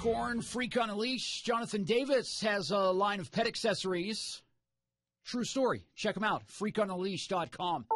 Unicorn, Freak on a Leash. Jonathan Davis has a line of pet accessories. True story. Check him out. FreakonALeash.com.